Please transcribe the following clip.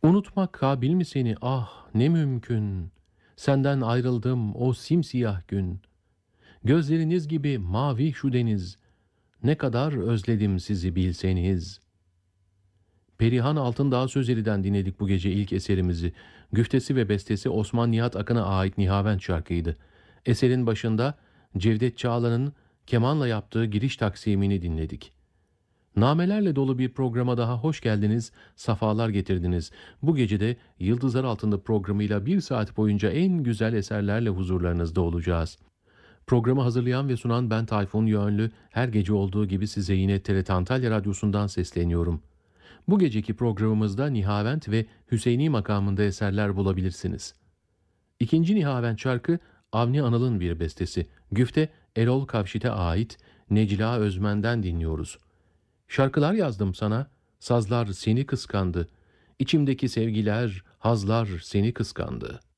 Unutmak kabil mi seni, ah ne mümkün. Senden ayrıldım o simsiyah gün. Gözleriniz gibi mavi şu deniz. Ne kadar özledim sizi bilseniz. Perihan Altındağ Sözeli'den dinledik bu gece ilk eserimizi. Güftesi ve bestesi Osman Nihat Akın'a ait Nihavent şarkıydı. Eserin başında Cevdet Çağlan'ın kemanla yaptığı giriş taksimini dinledik. Namelerle dolu bir programa daha hoş geldiniz, safalar getirdiniz. Bu gece de Yıldızlar Altında programıyla bir saat boyunca en güzel eserlerle huzurlarınızda olacağız. Programı hazırlayan ve sunan ben Tayfun Yönlü, her gece olduğu gibi size yine TRT Antalya Radyosu'ndan sesleniyorum. Bu geceki programımızda Nihavent ve Hüseyni makamında eserler bulabilirsiniz. İkinci Nihavent şarkı Avni Anıl'ın bir bestesi. Güfte Erol Kavşit'e ait Necla Özmen'den dinliyoruz. Şarkılar yazdım sana, sazlar seni kıskandı. İçimdeki sevgiler, hazlar seni kıskandı.